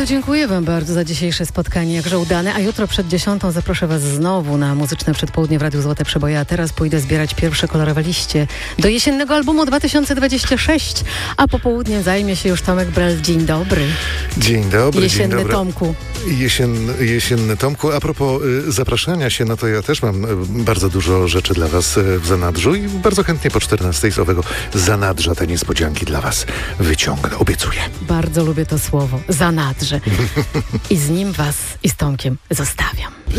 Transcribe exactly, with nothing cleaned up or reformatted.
to dziękuję wam bardzo za dzisiejsze spotkanie, jakże udane, a jutro przed dziesiątą zaproszę was znowu na muzyczne przedpołudnie w Radiu Złote Przeboje, a teraz pójdę zbierać pierwsze kolorowe liście do jesiennego albumu dwa tysiące dwudziestego szóstego, a popołudniem zajmie się już Tomek Brel. Dzień dobry. Dzień dobry, Jesienny dzień dobry. Tomku. Jesienny, jesienny Tomku. A propos y, zapraszania się, no to ja też mam y, bardzo dużo rzeczy dla was y, w zanadrzu i bardzo chętnie po czternastej z owego zanadrza te niespodzianki dla was wyciągnę, obiecuję. Bardzo lubię to słowo, zanadrze. I z nim was i z Tomkiem zostawiam.